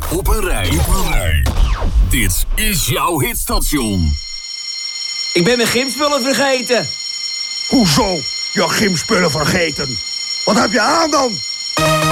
op een rij. Dit is jouw hitstation. Ik ben mijn gymspullen vergeten. Hoezo? Je gymspullen vergeten? Wat heb je aan dan?